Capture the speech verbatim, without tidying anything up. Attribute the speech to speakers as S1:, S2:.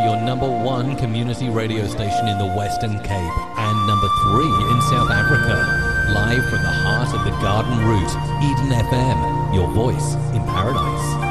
S1: your number one community radio station in the Western Cape and number three in South Africa. Live from the heart of the Garden Route, Eden F M, your voice in paradise.